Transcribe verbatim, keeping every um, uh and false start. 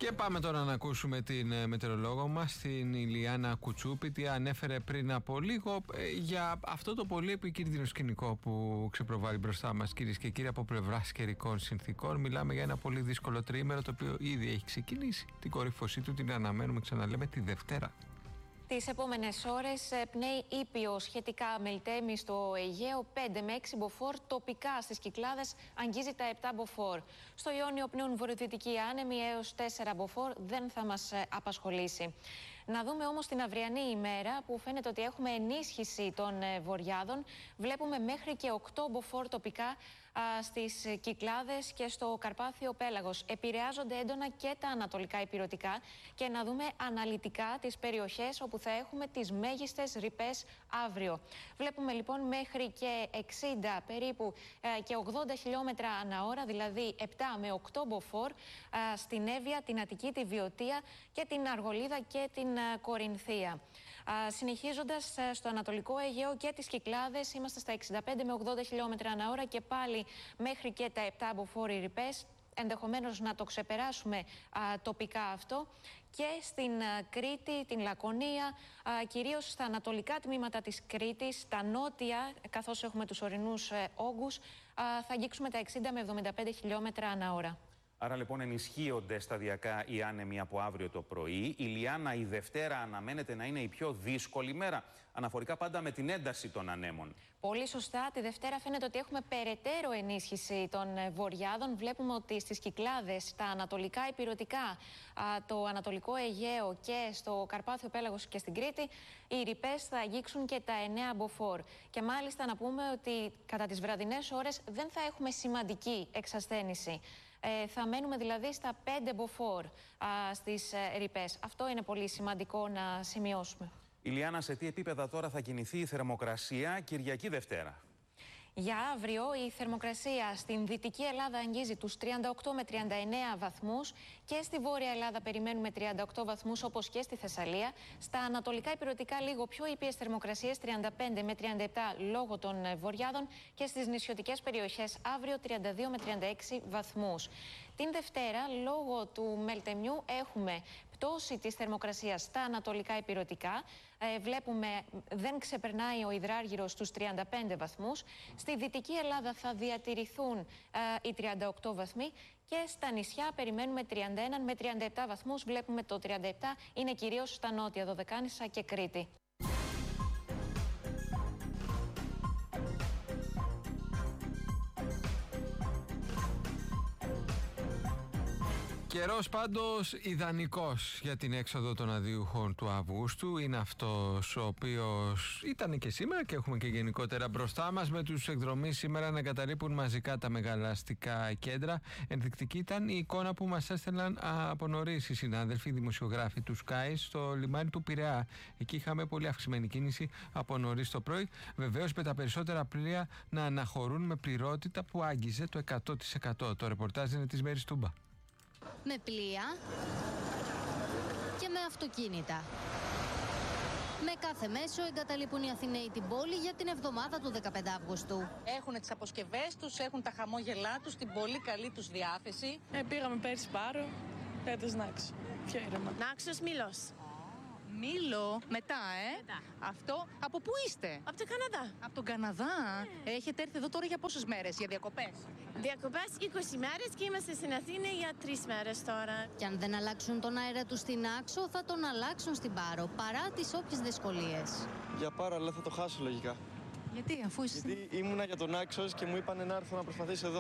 Και πάμε τώρα να ακούσουμε την μετεωρολόγο μας, την Ηλιάνα Κουτσούπητη. Ανέφερε πριν από λίγο για αυτό το πολύ επικίνδυνο σκηνικό που ξεπροβάλλει μπροστά μας, κυρίες και κύριοι, από πλευράς καιρικών συνθήκων. Μιλάμε για ένα πολύ δύσκολο τριήμερο, το οποίο ήδη έχει ξεκινήσει. Την κορύφωσή του την αναμένουμε, ξαναλέμε, τη Δευτέρα. Τις επόμενες ώρες πνέει ήπιο σχετικά μελτέμι στο Αιγαίο, πέντε με έξι μποφόρ. Τοπικά στις Κυκλάδες αγγίζει τα επτά μποφόρ. Στο Ιόνιο πνέουν βορειοδυτικοί άνεμοι έως τέσσερα μποφόρ, δεν θα μας απασχολήσει. Να δούμε όμως την αυριανή ημέρα, που φαίνεται ότι έχουμε ενίσχυση των βορειάδων. Βλέπουμε μέχρι και οκτώ μποφόρ τοπικά α, στις Κυκλάδες και στο Καρπάθιο Πέλαγος. Επηρεάζονται έντονα και τα ανατολικά ηπειρωτικά, και να δούμε αναλυτικά τις περιοχές όπου θα έχουμε τις μέγιστες ρηπές αύριο. Βλέπουμε λοιπόν μέχρι και εξήντα περίπου ε, και ογδόντα χιλιόμετρα ανά ώρα, δηλαδή επτά με οκτώ μποφόρ ε, στην Εύβοια, την Αττική, τη Βιωτία και την Αργολίδα και την ε, Κορινθία. Ε, συνεχίζοντας ε, στο Ανατολικό Αιγαίο και τις Κυκλάδες, είμαστε στα εξήντα πέντε με ογδόντα χιλιόμετρα ανά ώρα και πάλι μέχρι και τα επτά μποφόρ οι ρηπές. Ενδεχομένως να το ξεπεράσουμε α, τοπικά αυτό. Και στην α, Κρήτη, την Λακωνία, α, κυρίως στα ανατολικά τμήματα της Κρήτης, τα νότια, καθώς έχουμε τους ορεινούς ε, όγκους, α, θα αγγίξουμε τα εξήντα με εβδομήντα πέντε χιλιόμετρα ανά ώρα. Άρα λοιπόν ενισχύονται σταδιακά οι άνεμοι από αύριο το πρωί. Ηλιάνα, η Δευτέρα αναμένεται να είναι η πιο δύσκολη μέρα, αναφορικά πάντα με την ένταση των ανέμων. Πολύ σωστά. Τη Δευτέρα φαίνεται ότι έχουμε περαιτέρω ενίσχυση των βορειάδων. Βλέπουμε ότι στις Κυκλάδες, τα ανατολικά ηπειρωτικά, το Ανατολικό Αιγαίο και στο Καρπάθιο Πέλαγος και στην Κρήτη, οι ρηπές θα αγγίξουν και τα εννέα μποφόρ. Και μάλιστα να πούμε ότι κατά τις βραδινές ώρες δεν θα έχουμε σημαντική εξασθένηση. Ε, θα μένουμε δηλαδή στα πέντε μποφόρ στις ε, ρηπές. Αυτό είναι πολύ σημαντικό να σημειώσουμε. Ηλιάνα, σε τι επίπεδα τώρα θα κινηθεί η θερμοκρασία Κυριακή Δευτέρα? Για αύριο η θερμοκρασία στην Δυτική Ελλάδα αγγίζει τους τριάντα οκτώ με τριάντα εννέα βαθμούς, και στη Βόρεια Ελλάδα περιμένουμε τριάντα οκτώ βαθμούς, όπως και στη Θεσσαλία. Στα ανατολικά ηπειρωτικά λίγο πιο ήπιες θερμοκρασίες, τριάντα πέντε με τριάντα επτά λόγω των βορειάδων, και στις νησιωτικές περιοχές αύριο τριάντα δύο με τριάντα έξι βαθμούς. Την Δευτέρα, λόγω του μελτεμιού, έχουμε πτώση της θερμοκρασίας στα ανατολικά ηπειρωτικά. Ε, βλέπουμε δεν ξεπερνάει ο υδράργυρος στους τριάντα πέντε βαθμούς. Στη Δυτική Ελλάδα θα διατηρηθούν ε, οι τριάντα οκτώ βαθμοί, και στα νησιά περιμένουμε τριάντα ένα με τριάντα επτά βαθμούς. Βλέπουμε το τριάντα επτά είναι κυρίως στα νότια Δωδεκάνησα και Κρήτη. Καιρός πάντως ιδανικός για την έξοδο των αδειούχων του Αυγούστου. Είναι αυτός ο οποίος ήταν και σήμερα, και έχουμε και γενικότερα μπροστά μας, με τους εκδρομείς σήμερα να εγκαταλείπουν μαζικά τα μεγάλα αστικά κέντρα. Ενδεικτική ήταν η εικόνα που μας έστελναν από νωρίς οι συνάδελφοι, οι δημοσιογράφοι του Sky στο λιμάνι του Πειραιά. Εκεί είχαμε πολύ αυξημένη κίνηση από νωρίς το πρωί. Βεβαίως με τα περισσότερα πλοία να αναχωρούν με πληρότητα που άγγιζε το εκατό τοις εκατό. Το ρεπορτάζ είναι της Μέρης Τούμπα. Με πλοία και με αυτοκίνητα. Με κάθε μέσο εγκαταλείπουν οι Αθηναίοι την πόλη για την εβδομάδα του δεκαπέντε Αυγούστου. Έχουν τις αποσκευές τους, έχουν τα χαμόγελά τους, την πολύ καλή τους διάθεση. Ε, πήγαμε πέρσι Πάρο, φέτος Νάξο. Πιο ήρεμα. Νάξος, Μήλος. Μήλο, μετά, ε. Μετά. Αυτό, από πού είστε? Από τον Καναδά. Από τον Καναδά. Yeah. Έχετε έρθει εδώ τώρα για πόσες μέρες, για διακοπές? Διακοπές είκοσι μέρες, και είμαστε στην Αθήνα για τρεις μέρες τώρα. Και αν δεν αλλάξουν τον αέρα τους στην Άξο, θα τον αλλάξουν στην Πάρο, παρά τις όποιες δυσκολίες. Για Πάρο, αλλά θα το χάσω λογικά. Γιατί, αφού είστε... Γιατί ήμουνα για τον Άξος και μου είπαν να έρθω να προσπαθήσω εδώ.